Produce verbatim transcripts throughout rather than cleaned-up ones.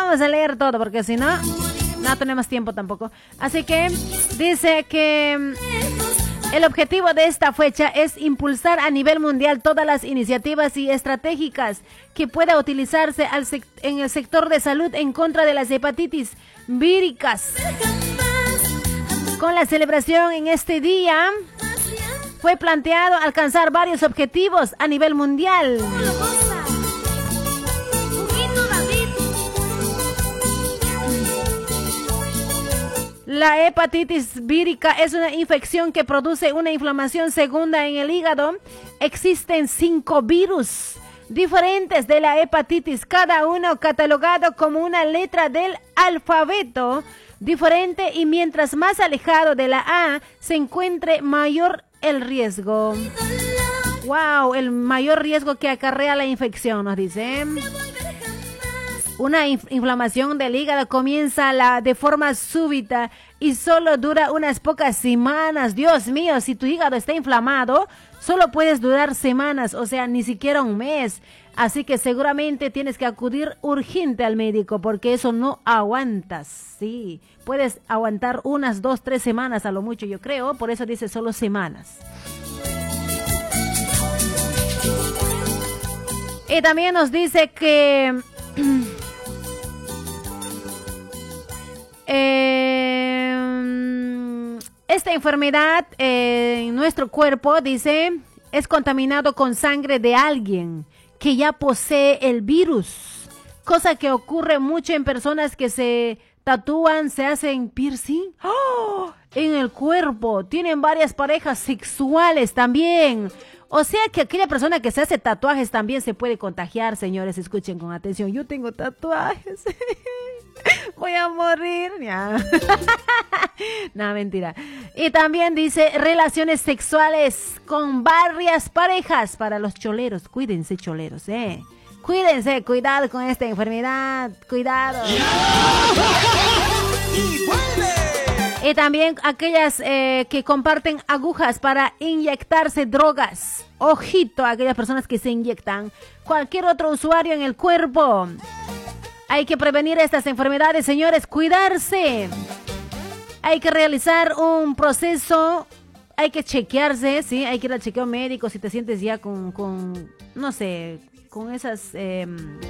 vamos a leer todo porque si no, no tenemos tiempo tampoco. Así que dice que el objetivo de esta fecha es impulsar a nivel mundial todas las iniciativas y estratégicas que pueda utilizarse al sec- en el sector de salud en contra de las hepatitis víricas. Con la celebración en este día fue planteado alcanzar varios objetivos a nivel mundial. La hepatitis vírica es una infección que produce una inflamación segunda en el hígado. Existen cinco virus diferentes de la hepatitis, cada uno catalogado como una letra del alfabeto diferente, y mientras más alejado de la A se encuentre, mayor el riesgo. Wow, el mayor riesgo que acarrea la infección, nos dice. Una inf- inflamación del hígado comienza la, de forma súbita y solo dura unas pocas semanas. Dios mío, si tu hígado está inflamado, solo puedes durar semanas, o sea, ni siquiera un mes. Así que seguramente tienes que acudir urgente al médico porque eso no aguantas. Sí, puedes aguantar unas dos, tres semanas a lo mucho, yo creo. Por eso dice solo semanas. Y también nos dice que... Eh, esta enfermedad eh, en nuestro cuerpo, dice, es contaminado con sangre de alguien que ya posee el virus, cosa que ocurre mucho en personas que se tatúan, se hacen piercing ¡oh! En el cuerpo, tienen varias parejas sexuales también. O sea que aquella persona que se hace tatuajes también se puede contagiar, señores, escuchen con atención. Yo tengo tatuajes. Voy a morir. Ya. No, mentira. Y también dice relaciones sexuales con varias parejas para los choleros. Cuídense, choleros, eh. Cuídense, cuidado con esta enfermedad. Cuidado. Y vuelve. Y también aquellas eh, que comparten agujas para inyectarse drogas. Ojito a aquellas personas que se inyectan cualquier otro usuario en el cuerpo. Hay que prevenir estas enfermedades, señores, cuidarse. Hay que realizar un proceso, hay que chequearse, ¿sí? Hay que ir al chequeo médico si te sientes ya con, con no sé, con esas eh,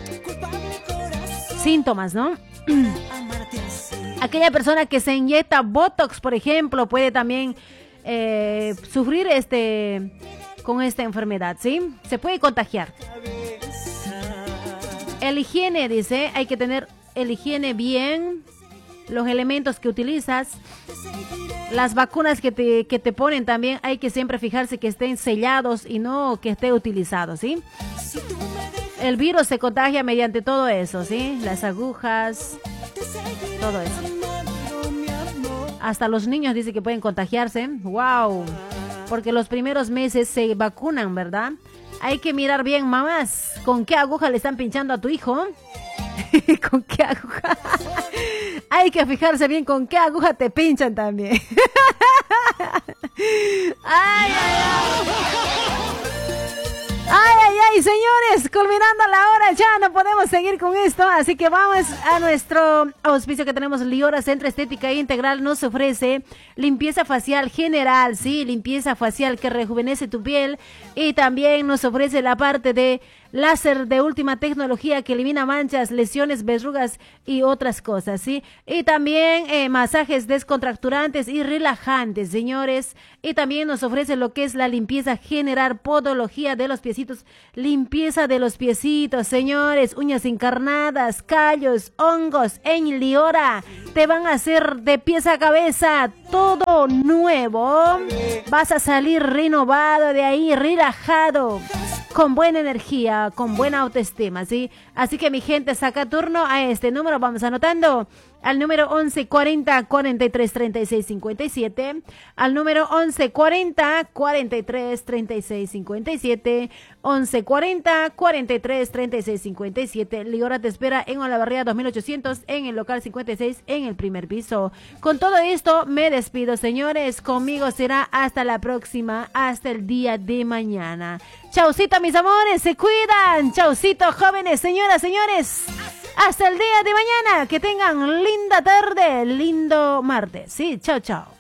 síntomas, ¿no? Aquella persona que se inyecta Botox, por ejemplo, puede también eh, sufrir este con esta enfermedad, ¿sí? Se puede contagiar. El higiene, dice, hay que tener el higiene bien, los elementos que utilizas, las vacunas que te, que te ponen también, hay que siempre fijarse que estén sellados y no que esté utilizado, ¿sí? El virus se contagia mediante todo eso, ¿sí? Las agujas, todo eso. Hasta los niños dice que pueden contagiarse. ¡Wow! Porque los primeros meses se vacunan, ¿verdad? Hay que mirar bien, mamás, con qué aguja le están pinchando a tu hijo. ¿Con qué aguja? Hay que fijarse bien con qué aguja te pinchan también. ¡Ay, ay, ay! ¡Ay, ay, ay! Señores, culminando la hora, ya no podemos seguir con esto, así que vamos a nuestro auspicio que tenemos. Liora Centro Estética Integral nos ofrece limpieza facial general, sí, limpieza facial que rejuvenece tu piel, y también nos ofrece la parte de láser de última tecnología que elimina manchas, lesiones, verrugas y otras cosas, ¿sí? Y también eh, masajes descontracturantes y relajantes, señores. Y también nos ofrece lo que es la limpieza general, podología de los piecitos, limpieza de los piecitos, señores, uñas encarnadas, callos, hongos, en Liora. Te van a hacer de pies a cabeza todo nuevo. Vas a salir renovado de ahí, relajado, con buena energía, con buena autoestima, ¿sí? Así que mi gente, saca turno a este número, vamos anotando, al número once cuarenta cuarenta y tres treinta y seis cincuenta y siete, al número once cuarenta cuarenta y tres treinta y seis cincuenta y siete, once cuarenta cuarenta y tres treinta y seis cincuenta y siete. Liora te espera en Olavarría dos mil ochocientos, en el local cincuenta y seis, en el primer piso. Con todo esto me despido, señores, conmigo será hasta la próxima, hasta el día de mañana. Chaucito, mis amores, se cuidan. Chaucito, jóvenes, señoras, señores. Hasta el día de mañana. Que tengan linda tarde, lindo martes. Sí, chao, chao.